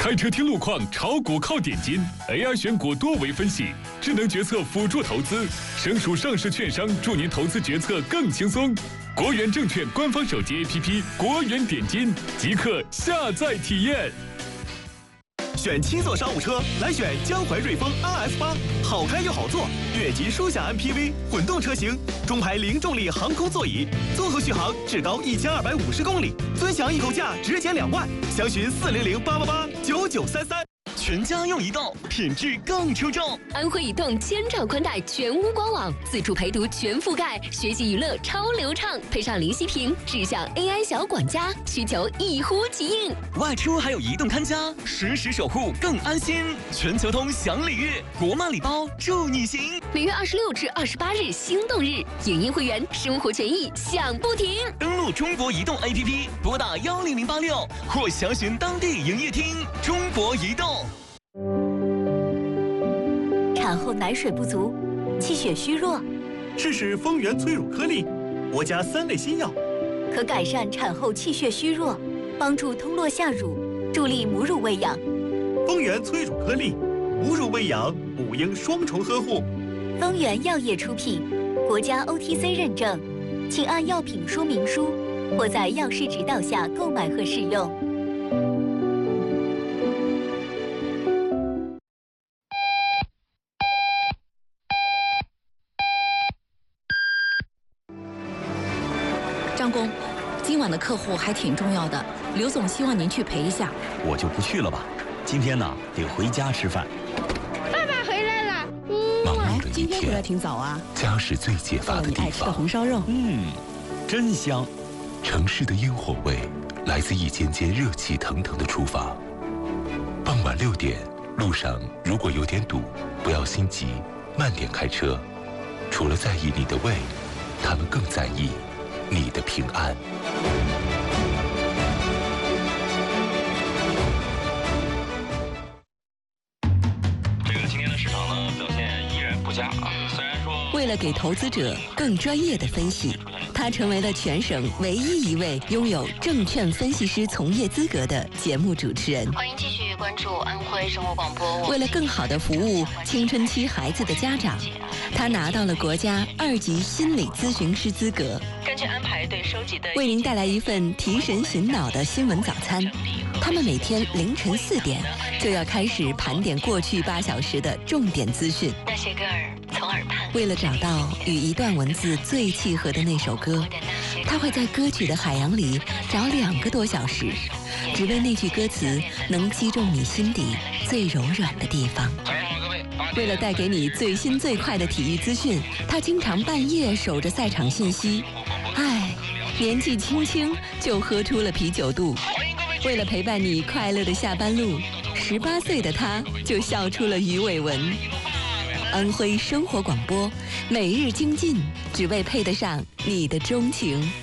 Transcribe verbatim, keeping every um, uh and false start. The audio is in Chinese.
开车听路况，炒股靠点金 ，A I 选股多维分析，智能决策辅助投资，省属上市券商助您投资决策更轻松。国元证券官方手机 A P P 国元点金，即刻下载体验。 选七座商务车，来选江淮瑞风 R F 八，好开又好坐，越级舒享 M P V 混动车型，中排零重力航空座椅，综合续航至高一千二百五十公里，尊享易购价直减两万，详询四零零八八八九九三三。全家用移动，品质更出众。 安徽移动千兆宽带全屋官网，自助陪读全覆盖，学习娱乐超流畅，配上林息屏，智享 A I 小管家，需求一呼即应。 外出还有移动看家，实时守护更安心。全球通享礼遇，国漫礼包助你行。 每月二十六至二十八日心动日，影音会员生活权益享不停。 登录中国移动 A P P， 拨打幺零零八六或详询当地营业厅。中国移动。 产后奶水不足，气血虚弱， 试试丰源催乳颗粒，国家三类新药， 可改善产后气血虚弱，帮助通络下乳，助力母乳喂养。 丰源催乳颗粒，母乳喂养，母婴双重呵护。 丰源药业出品，国家 O T C 认证，请按药品说明书或在药师指导下购买和使用。 张工，今晚的客户还挺重要的，刘总希望您去陪一下。 我就不去了吧，今天呢得回家吃饭。 爸爸回来了。 嗯，忙碌的一天，今天回来挺早啊。 家是最解乏的地方。 你爱吃的红烧肉， 嗯，真香。城市的烟火味来自一间间热气腾腾的厨房。傍晚六点，路上如果有点堵，不要心急，慢点开车。除了在意你的胃，他们更在意你的平安。 这个今天的市场呢，表现依然不佳啊。虽然说， 为了给投资者更专业的分析，他成为了全省唯一一位拥有证券分析师从业资格的节目主持人。 欢迎继续关注安徽生活广播。 为了更好地服务青春期孩子的家长，他拿到了国家二级心理咨询师资格。 根据安排对收集的， 为您带来一份提神醒脑的新闻早餐。他们每天凌晨四点就要开始盘点过去八小时的重点资讯。 那些歌儿从耳畔。 为了找到与一段文字最契合的那首歌，他会在歌曲的海洋里找两个多小时，只为那句歌词能击中你心底最柔软的地方。为了带给你最新最快的体育资讯，他经常半夜守着赛场信息。唉，年纪轻轻就喝出了啤酒肚。为了陪伴你快乐的下班路，十八岁的他就笑出了鱼尾纹。安徽生活广播，每日精进，只为配得上你的钟情。